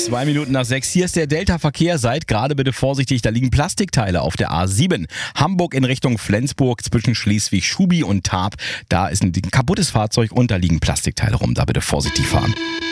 5:02. Hier ist der Delta-Verkehr. Seid gerade bitte vorsichtig, da liegen Plastikteile auf der A7. Hamburg in Richtung Flensburg zwischen Schleswig-Schubi und Tarp. Da ist ein kaputtes Fahrzeug und da liegen Plastikteile rum. Da bitte vorsichtig fahren.